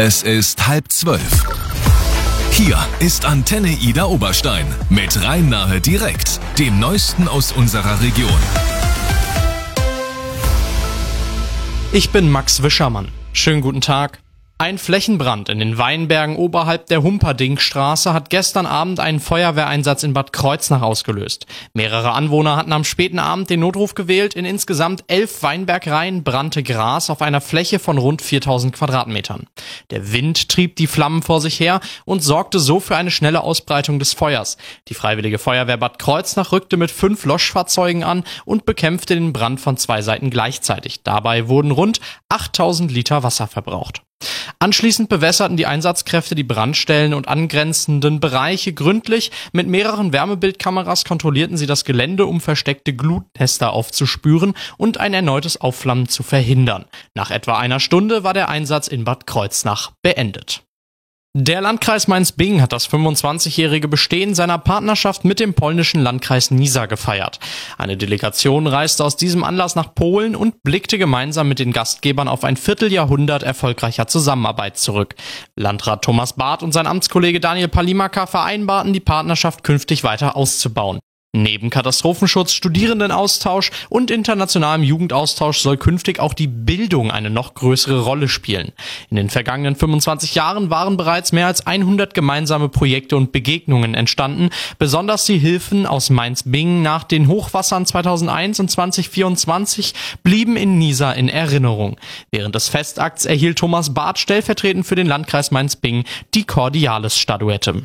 Es ist 11:30. Hier ist Antenne Ida Oberstein mit Rhein-Nahe direkt, dem Neuesten aus unserer Region. Ich bin Max Wischermann. Schönen guten Tag. Ein Flächenbrand in den Weinbergen oberhalb der Humperdingstraße hat gestern Abend einen Feuerwehreinsatz in Bad Kreuznach ausgelöst. Mehrere Anwohner hatten am späten Abend den Notruf gewählt. In insgesamt 11 Weinbergreihen brannte Gras auf einer Fläche von rund 4000 Quadratmetern. Der Wind trieb die Flammen vor sich her und sorgte so für eine schnelle Ausbreitung des Feuers. Die Freiwillige Feuerwehr Bad Kreuznach rückte mit 5 Löschfahrzeugen an und bekämpfte den Brand von 2 Seiten gleichzeitig. Dabei wurden rund 8000 Liter Wasser verbraucht. Anschließend bewässerten die Einsatzkräfte die Brandstellen und angrenzenden Bereiche gründlich. Mit mehreren Wärmebildkameras kontrollierten sie das Gelände, um versteckte Glutnester aufzuspüren und ein erneutes Aufflammen zu verhindern. Nach etwa einer Stunde war der Einsatz in Bad Kreuznach beendet. Der Landkreis Mainz-Bingen hat das 25-jährige Bestehen seiner Partnerschaft mit dem polnischen Landkreis Nisa gefeiert. Eine Delegation reiste aus diesem Anlass nach Polen und blickte gemeinsam mit den Gastgebern auf ein Vierteljahrhundert erfolgreicher Zusammenarbeit zurück. Landrat Thomas Barth und sein Amtskollege Daniel Palimaka vereinbarten, die Partnerschaft künftig weiter auszubauen. Neben Katastrophenschutz, Studierendenaustausch und internationalem Jugendaustausch soll künftig auch die Bildung eine noch größere Rolle spielen. In den vergangenen 25 Jahren waren bereits mehr als 100 gemeinsame Projekte und Begegnungen entstanden. Besonders die Hilfen aus Mainz-Bingen nach den Hochwassern 2001 und 2024 blieben in Nisa in Erinnerung. Während des Festakts erhielt Thomas Barth stellvertretend für den Landkreis Mainz-Bingen die Cordialis-Statuette.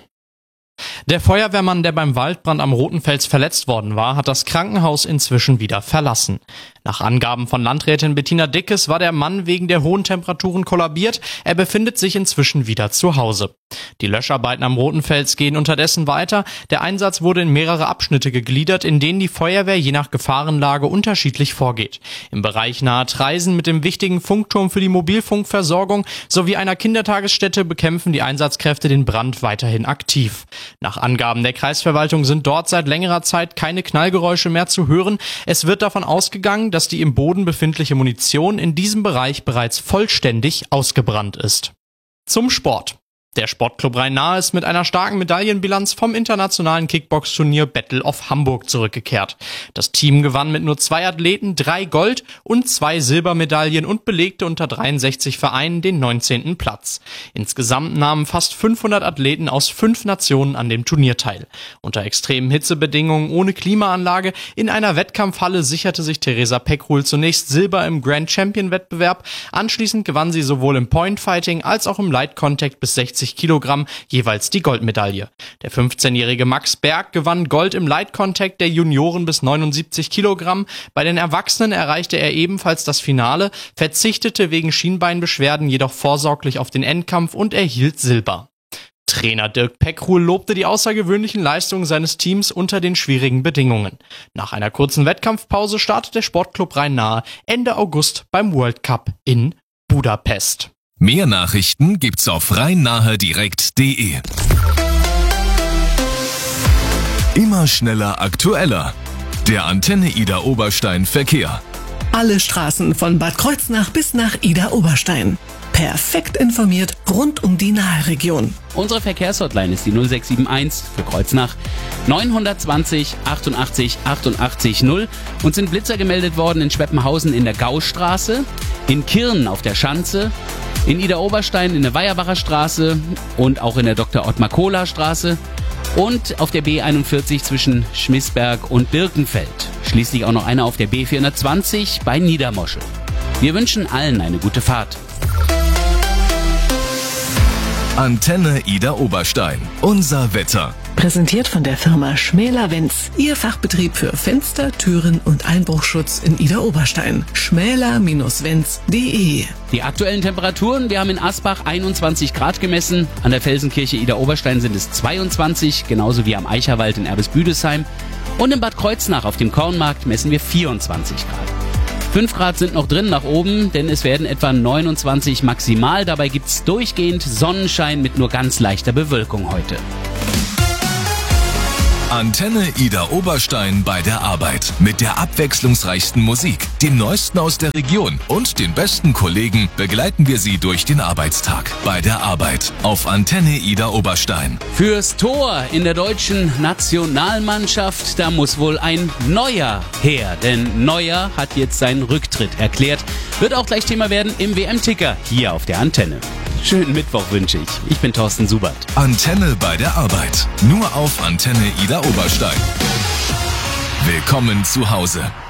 Der Feuerwehrmann, der beim Waldbrand am Rotenfels verletzt worden war, hat das Krankenhaus inzwischen wieder verlassen. Nach Angaben von Landrätin Bettina Dickes war der Mann wegen der hohen Temperaturen kollabiert. Er befindet sich inzwischen wieder zu Hause. Die Löscharbeiten am Rotenfels gehen unterdessen weiter. Der Einsatz wurde in mehrere Abschnitte gegliedert, in denen die Feuerwehr je nach Gefahrenlage unterschiedlich vorgeht. Im Bereich nahe Traisen mit dem wichtigen Funkturm für die Mobilfunkversorgung sowie einer Kindertagesstätte bekämpfen die Einsatzkräfte den Brand weiterhin aktiv. Nach Angaben der Kreisverwaltung sind dort seit längerer Zeit keine Knallgeräusche mehr zu hören. Es wird davon ausgegangen, dass die im Boden befindliche Munition in diesem Bereich bereits vollständig ausgebrannt ist. Zum Sport. Der Sportclub Rhein-Nahe ist mit einer starken Medaillenbilanz vom internationalen Kickbox-Turnier Battle of Hamburg zurückgekehrt. Das Team gewann mit nur 2 Athleten 3 Gold- und 2 Silbermedaillen und belegte unter 63 Vereinen den 19. Platz. Insgesamt nahmen fast 500 Athleten aus 5 Nationen an dem Turnier teil. Unter extremen Hitzebedingungen ohne Klimaanlage in einer Wettkampfhalle sicherte sich Theresa Peckrul zunächst Silber im Grand Champion-Wettbewerb. Anschließend gewann sie sowohl im Point-Fighting als auch im Light Contact bis 60 Kilogramm jeweils die Goldmedaille. Der 15-jährige Max Berg gewann Gold im Light Contact der Junioren bis 79 Kilogramm. Bei den Erwachsenen erreichte er ebenfalls das Finale, verzichtete wegen Schienbeinbeschwerden jedoch vorsorglich auf den Endkampf und erhielt Silber. Trainer Dirk Peckrul lobte die außergewöhnlichen Leistungen seines Teams unter den schwierigen Bedingungen. Nach einer kurzen Wettkampfpause startet der Sportclub Rhein-Nahe Ende August beim World Cup in Budapest. Mehr Nachrichten gibt's auf rhein-nahe-direkt.de. Immer schneller, aktueller. Der Antenne Ida Oberstein Verkehr. Alle Straßen von Bad Kreuznach bis nach Ida Oberstein. Perfekt informiert rund um die Nahe-Region. Unsere Verkehrshotline ist die 0671 für Kreuznach 920 88 88 0. Uns sind Blitzer gemeldet worden in Schweppenhausen in der Gaustraße, in Kirn auf der Schanze, in Ida Oberstein in der Weierbacher Straße und auch in der Dr. Ottmar Kohler Straße und auf der B41 zwischen Schmissberg und Birkenfeld. Schließlich auch noch eine auf der B420 bei Niedermoschel. Wir wünschen allen eine gute Fahrt. Antenne Ida Oberstein. Unser Wetter. Präsentiert von der Firma Schmäler-Wenz. Ihr Fachbetrieb für Fenster, Türen und Einbruchschutz in Ida Oberstein. schmäler-wenz.de. Die aktuellen Temperaturen, wir haben in Asbach 21 Grad gemessen, an der Felsenkirche Ida Oberstein sind es 22, genauso wie am Eicherwald in Erbes-Büdesheim. Und in Bad Kreuznach auf dem Kornmarkt messen wir 24 Grad. 5 Grad sind noch drin nach oben, denn es werden etwa 29 maximal. Dabei gibt's durchgehend Sonnenschein mit nur ganz leichter Bewölkung heute. Antenne Ida Oberstein bei der Arbeit. Mit der abwechslungsreichsten Musik, dem Neuesten aus der Region und den besten Kollegen begleiten wir Sie durch den Arbeitstag. Bei der Arbeit auf Antenne Ida Oberstein. Fürs Tor in der deutschen Nationalmannschaft, da muss wohl ein Neuer her. Denn Neuer hat jetzt seinen Rücktritt erklärt. Wird auch gleich Thema werden im WM-Ticker hier auf der Antenne. Schönen Mittwoch wünsche ich. Ich bin Thorsten Subert. Antenne bei der Arbeit. Nur auf Antenne Ida Oberstein. Willkommen zu Hause.